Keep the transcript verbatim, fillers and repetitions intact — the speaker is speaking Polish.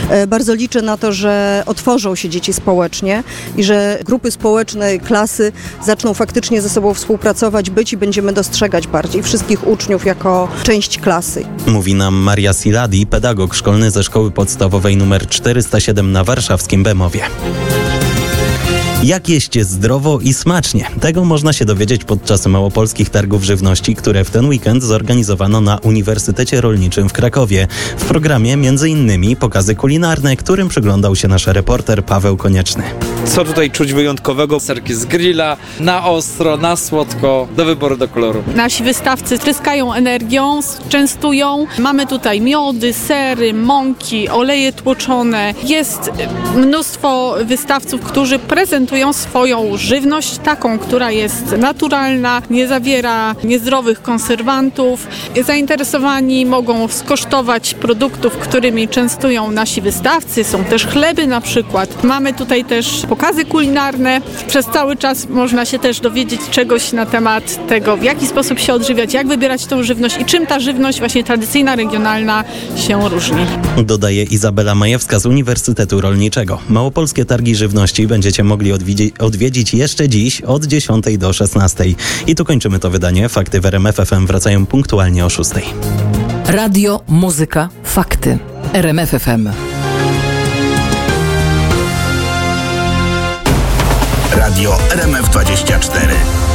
Bardzo liczę na to, że otworzą się dzieci społecznie i że grupy społeczne, klasy zaczną faktycznie ze sobą współpracować, być i będziemy dostrzegać bardziej wszystkich uczniów jako część klasy. Mówi nam Maria Siladi, pedagog szkolny ze szkoły podstawowej nr czterysta siedem na warszawskim Bemowie. Jak jeść zdrowo i smacznie? Tego można się dowiedzieć podczas Małopolskich Targów Żywności, które w ten weekend zorganizowano na Uniwersytecie Rolniczym w Krakowie. W programie między innymi pokazy kulinarne, którym przyglądał się nasz reporter Paweł Konieczny. Co tutaj czuć wyjątkowego? Serki z grilla, na ostro, na słodko, do wyboru, do koloru. Nasi wystawcy tryskają energią, częstują. Mamy tutaj miody, sery, mąki, oleje tłoczone. Jest mnóstwo wystawców, którzy prezentują swoją żywność, taką, która jest naturalna, nie zawiera niezdrowych konserwantów. Zainteresowani mogą skosztować produktów, którymi częstują nasi wystawcy. Są też chleby na przykład. Mamy tutaj też pokazy kulinarne. Przez cały czas można się też dowiedzieć czegoś na temat tego, w jaki sposób się odżywiać, jak wybierać tą żywność i czym ta żywność właśnie tradycyjna, regionalna się różni. Dodaje Izabela Majewska z Uniwersytetu Rolniczego. Małopolskie Targi Żywności będziecie mogli odwiedzić, odwiedzić jeszcze dziś od dziesiątej do szesnastej. I tu kończymy to wydanie. Fakty w R M F F M wracają punktualnie o szóstej. Radio, muzyka, fakty. R M F F M. Radio R M F dwadzieścia cztery.